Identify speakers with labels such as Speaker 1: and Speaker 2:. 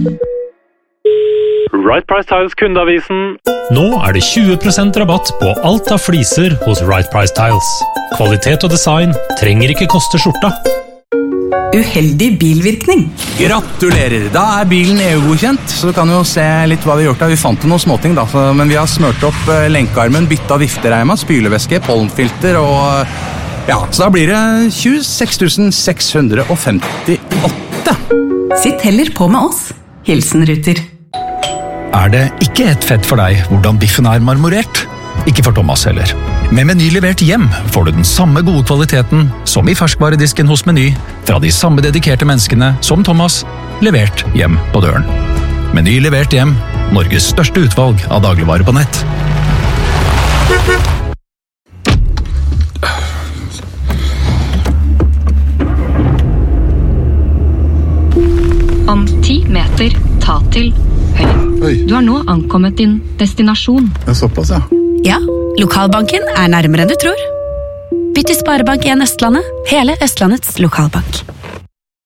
Speaker 1: Right Price Tiles kundeavisen.
Speaker 2: Nå det 20% rabatt på alt av fliser hos Right Price Tiles. Kvalitet og design trenger ikke koste skjorta.
Speaker 3: Uheldig bilvirkning.
Speaker 4: Gratulerer, da bilen EU-godkjent, så du kan jo se litt hva vi har gjort da. Vi fant jo noen småting da, men vi har smørt opp lenkearmen, bytta viftereima, spylevæske, pollenfilter og ja, så da blir det 26 658.
Speaker 3: Sitt heller på med oss. Hilsen Ruter.
Speaker 5: Det ikke et fett for deg hvordan biffen marmorert? Ikke for Thomas heller. Med Meny levert hjem får du den samme gode kvaliteten som i ferskvaredisken hos Meny, fra de samme dedikerte menneskene som Thomas, levert hjem på døren. Meny levert hjem, Norges største utvalg av dagligvarer på nett.
Speaker 6: Om 10 meter, ta til høyre. Du har nå ankommet din destinasjon.
Speaker 7: Såpass, ja.
Speaker 8: Ja, lokalbanken nærmere enn du tror. Bytt til Sparebank 1 Østlandet, hele Østlandets lokalbank.